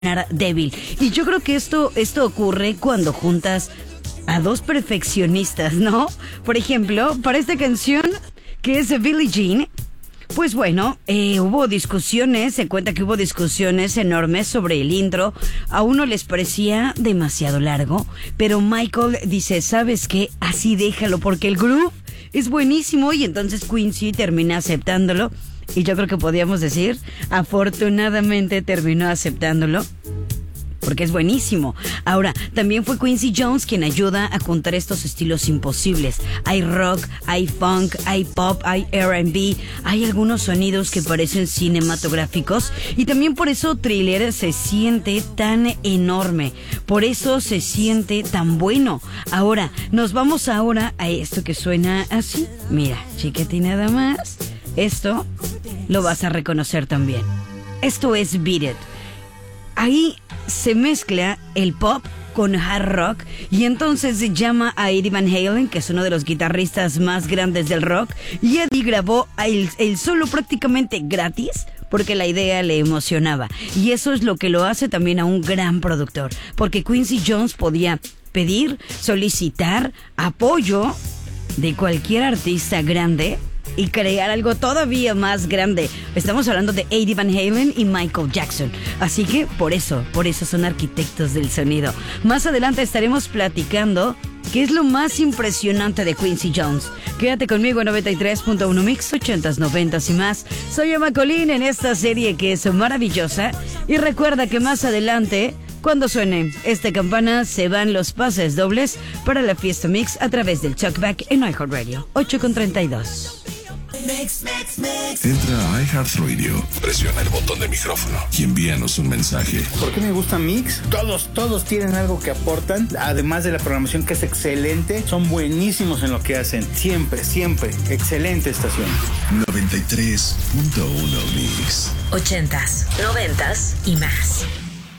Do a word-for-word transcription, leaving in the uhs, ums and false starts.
débil. Y yo creo que esto, esto ocurre cuando juntas a dos perfeccionistas, ¿no? Por ejemplo, para esta canción que es de Billie Jean, pues bueno, eh, hubo discusiones, se cuenta que hubo discusiones enormes sobre el intro. A uno les parecía demasiado largo, pero Michael dice, ¿sabes qué? Así déjalo, porque el groove es buenísimo, y entonces Quincy termina aceptándolo. Y yo creo que podíamos decir, afortunadamente terminó aceptándolo, porque es buenísimo. Ahora, también fue Quincy Jones quien ayuda a juntar estos estilos imposibles. Hay rock, hay funk, hay pop, hay R and B, hay algunos sonidos que parecen cinematográficos, y también por eso Thriller se siente tan enorme, por eso se siente tan bueno. Ahora, nos vamos ahora a esto que suena así. Mira, chiquete, nada más. Esto lo vas a reconocer también. Esto es Beat It. Ahí se mezcla el pop con hard rock, y entonces se llama a Eddie Van Halen, que es uno de los guitarristas más grandes del rock, y Eddie grabó el, el solo prácticamente gratis, porque la idea le emocionaba. Y eso es lo que lo hace también a un gran productor, porque Quincy Jones podía pedir, solicitar apoyo de cualquier artista grande y crear algo todavía más grande. Estamos hablando de Eddie Van Halen y Michael Jackson. Así que por eso, por eso son arquitectos del sonido. Más adelante estaremos platicando qué es lo más impresionante de Quincy Jones. Quédate conmigo en noventa y tres punto uno Mix, ochentas, noventas y más. Soy Emma Colín en esta serie que es maravillosa. Y recuerda que más adelante, cuando suene esta campana, se van los pases dobles para la fiesta Mix a través del Talkback en iHeartRadio. ocho con treinta y dos. Mix, mix, mix. Entra a iHeartRadio, presiona el botón de micrófono y envíanos un mensaje. ¿Por qué me gusta Mix? Todos, todos tienen algo que aportan, además de la programación que es excelente. Son buenísimos en lo que hacen, siempre, siempre. Excelente estación. noventa y tres punto uno Mix. Ochentas, noventas y más.